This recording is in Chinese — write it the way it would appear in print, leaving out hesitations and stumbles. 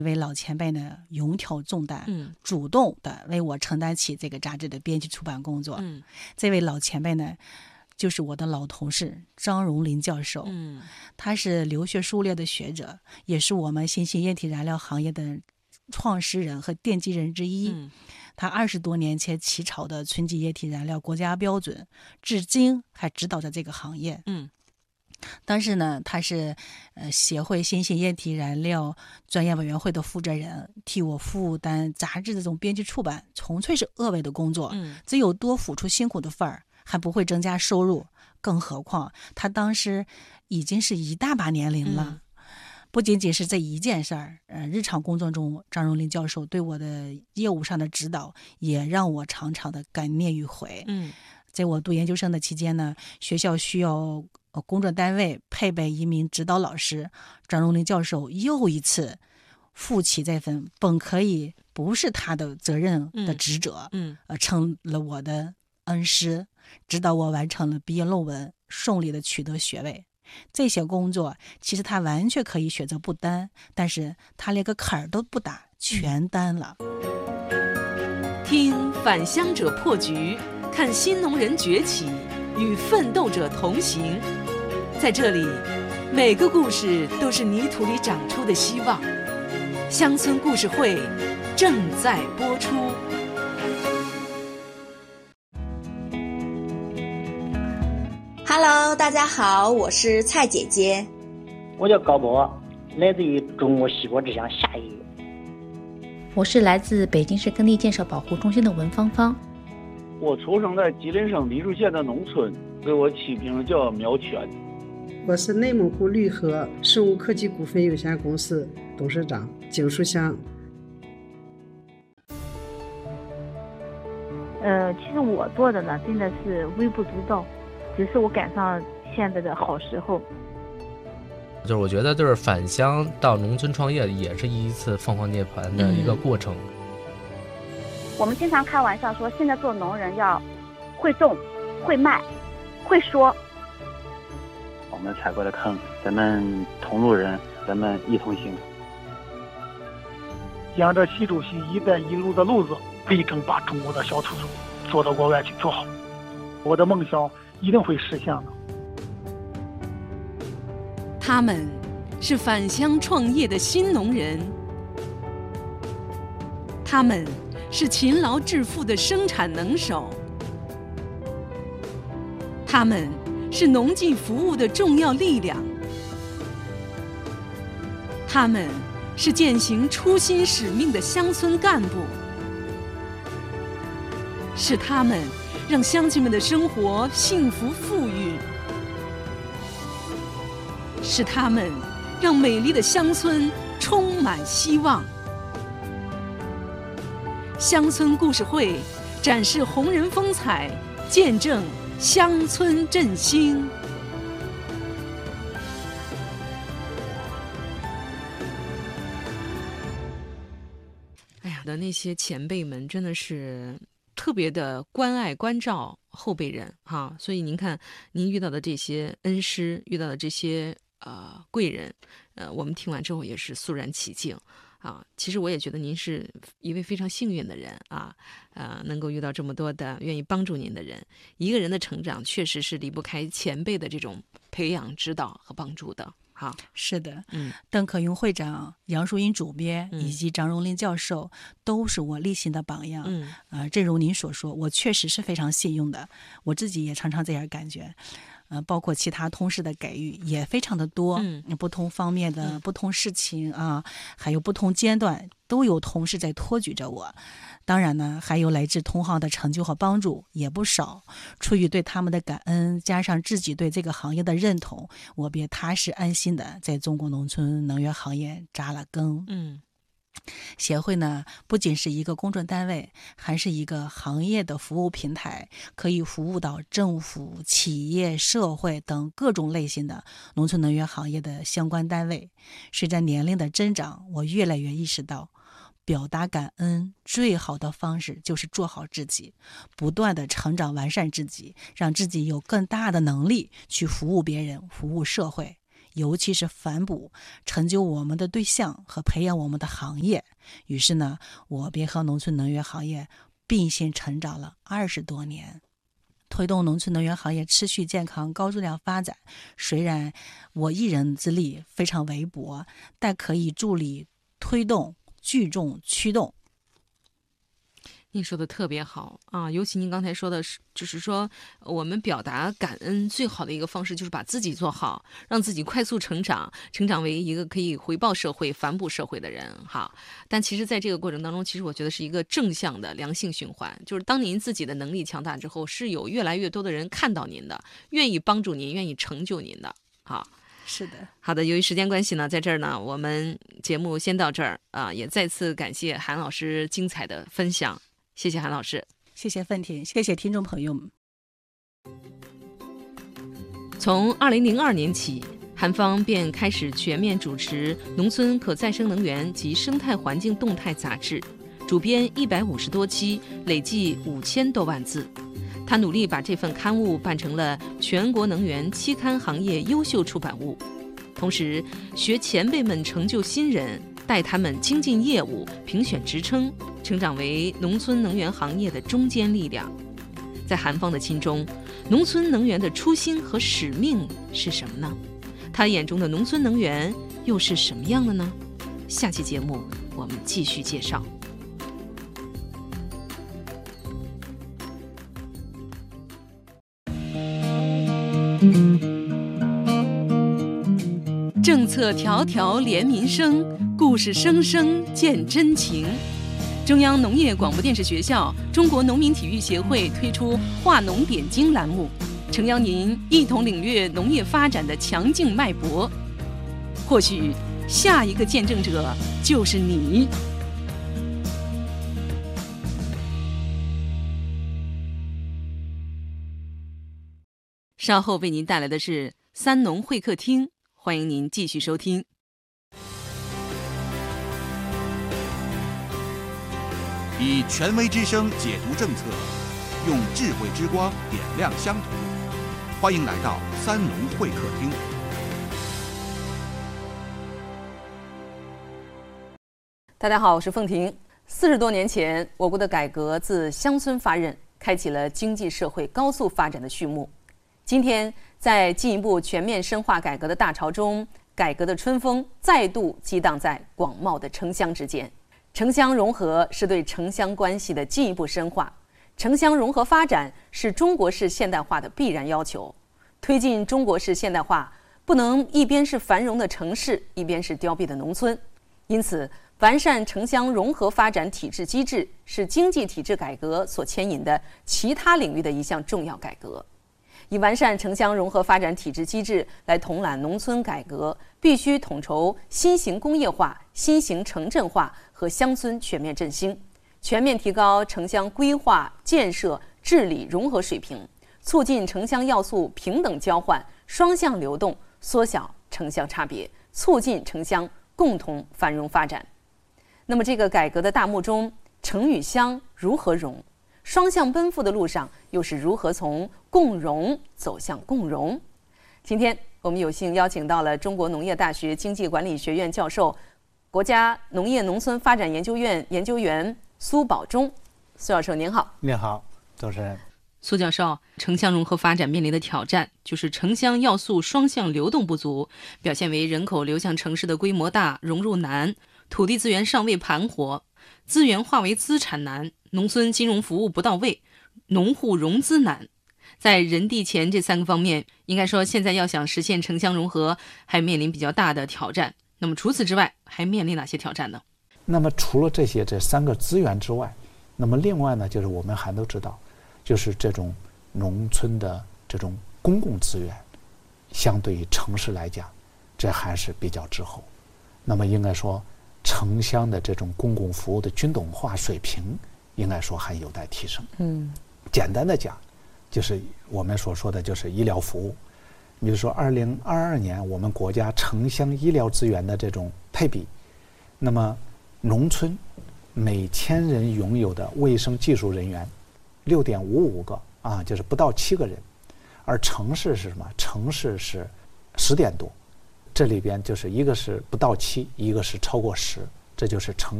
位老前辈呢勇挑重担，主动的为我承担起这个杂志的编辑出版工作。这位老前辈呢就是我的老同事张荣林教授。他是留学数列的学者，也是我们新型液体燃料行业的创始人和奠基人之一。他20多年前起草的纯基液体燃料国家标准，至今还指导着这个行业。当时呢，他是协会新型液体燃料专业委员会的负责人，替我负担杂志这种编辑出版，纯粹是额外的工作，只有多付出辛苦的份儿，还不会增加收入。更何况他当时已经是一大把年龄了。不仅仅是这一件事儿，日常工作中，张荣林教授对我的业务上的指导，也让我常常的感念与悔。在我读研究生的期间呢，学校需要工作单位配备一名指导老师，张荣林教授又一次负起这份本可以不是他的责任的职责，成了我的恩师，指导我完成了毕业论文，顺利的取得学位。这些工作其实他完全可以选择不担，但是他连个坎儿都不打，全担了。 听返乡者破局，看新农人崛起，与奋斗者同行。在这里，每个故事都是泥土里长出的希望。乡村故事会正在播出。 Hello， 大家好，我是蔡姐姐。 我叫高博，来自于中国西国之乡夏邑。 我是来自北京市耕地建设保护中心的文芳芳。 我出生在吉林省黎树县的农村，给我起名叫苗全。 我是内蒙古绿禾生物科技股份有限公司董事长景树香。 其实我做的呢，真的是微不足道，只是我赶上现在的好时候。 就是我觉得，就是返乡到农村创业，也是一次凤凰涅槃的一个过程。 我们经常开玩笑说，现在做农人要会种、会卖、会说。 我们踩过的坑，咱们同路人，咱们一同行。 沿着习主席“一带一路”的路子，力争把中国的小土豆做到国外去做好。我的梦想一定会实现的。 他们是返乡创业的新农人，他们是勤劳致富的生产能手，他们是农技服务的重要力量，他们是践行初心使命的乡村干部，是他们让乡亲们的生活幸福富裕，是他们让美丽的乡村充满希望。乡村故事会展示红人风采，见证乡村振兴。哎呀，的那些前辈们真的是特别的关爱关照后辈人哈，所以您看，您遇到的这些恩师，遇到的这些贵人，我们听完之后也是肃然起敬啊。其实我也觉得您是一位非常幸运的人啊，能够遇到这么多的愿意帮助您的人。一个人的成长确实是离不开前辈的这种培养、指导和帮助的。好， 是的，邓可云会长、杨淑英主编以及张荣林教授都是我立心的榜样。正如您所说，我确实是非常幸运的，我自己也常常这样感觉。包括其他同事的给予也非常的多，不同方面的不同事情啊，还有不同阶段都有同事在托举着我。当然呢，还有来自同行的成就和帮助也不少。出于对他们的感恩，加上自己对这个行业的认同，我便踏实安心的在中国农村能源行业扎了根。协会呢，不仅是一个工作单位，还是一个行业的服务平台，可以服务到政府、企业、社会等各种类型的农村能源行业的相关单位。随着年龄的增长，我越来越意识到，表达感恩最好的方式就是做好自己，不断的成长完善自己，让自己有更大的能力去服务别人、服务社会。 尤其是反哺成就我们的对象和培养我们的行业。于是呢，我便和农村能源行业并线成长了20多年，推动农村能源行业持续健康高质量发展。虽然我一人之力非常微薄，但可以助力推动、聚众驱动。 您说的特别好啊，尤其您刚才说的是，就是说我们表达感恩最好的一个方式就是把自己做好，让自己快速成长为一个可以回报社会、反哺社会的人。好，但其实在这个过程当中，其实我觉得是一个正向的良性循环，就是当您自己的能力强大之后，是有越来越多的人看到您的，愿意帮助您，愿意成就您的。好。 是的， 好的。由于时间关系呢，在这儿呢，我们节目先到这儿啊，也再次感谢韩老师精彩的分享，谢谢韩老师， 谢谢凤婷，谢谢听众朋友们。 从2002年起，韩方便开始全面主持《农村可再生能源及生态环境动态》杂志，主编150多期，累计5000多万字。他努力把这份刊物办成了全国能源期刊行业优秀出版物，同时学前辈们成就新人，带他们精进业务，评选职称，成长为农村能源行业的中坚力量。在韩方的心中，农村能源的初心和使命是什么呢？他眼中的农村能源又是什么样的呢？下期节目我们继续介绍。政策条条连民生，故事声声见真情。中央农业广播电视学校、中国农民体育协会推出话农点睛栏目，诚邀您一同领略农业发展的强劲脉搏。或许下一个见证者就是你。稍后为您带来的是三农会客厅，欢迎您继续收听。 以权威之声解读政策，用智慧之光点亮乡土。欢迎来到三农会客厅。 大家好，我是凤婷。40多年前，我国的改革自乡村发轫，开启了经济社会高速发展的序幕。今天，在进一步全面深化改革的大潮中，改革的春风再度激荡在广袤的城乡之间。城乡融合是对城乡关系的进一步深化，城乡融合发展是中国式现代化的必然要求。推进中国式现代化，不能一边是繁荣的城市，一边是凋敝的农村。因此，完善城乡融合发展体制机制是经济体制改革所牵引的其他领域的一项重要改革。以完善城乡融合发展体制机制来统揽农村改革，必须统筹新型工业化、新型城镇化和乡村全面振兴，全面提高城乡规划、建设、治理融合水平，促进城乡要素平等交换、双向流动，缩小城乡差别，促进城乡共同繁荣发展。那么，这个改革的大幕中，城与乡如何融？双向奔赴的路上，又是如何从共荣走向共荣？今天我们有幸邀请到了中国农业大学经济管理学院教授、国家农业农村发展研究院研究员苏保忠。苏教授您好。 您好，主持人。 苏教授，城乡融合发展面临的挑战就是城乡要素双向流动不足，表现为人口流向城市的规模大、融入难，土地资源尚未盘活，资源化为资产难，农村金融服务不到位，农户融资难。在人地钱这3个方面，应该说现在要想实现城乡融合，还面临比较大的挑战。那么除此之外，还面临哪些挑战呢？ 那么除了这3个资源之外，那么另外呢，就是我们还都知道，就是这种农村的这种公共资源，相对于城市来讲，这还是比较滞后。那么应该说，城乡的这种公共服务的均等化水平，应该说还有待提升。简单的讲，就是我们所说的就是医疗服务。比如说2022年我们国家城乡医疗资源的这种配比，那么农村每1000人拥有的卫生技术人员6.55个啊，就是不到7个人，而城市是什么？城市是10点多， 这里边就是一个是不到7，一个是超过10，这就是成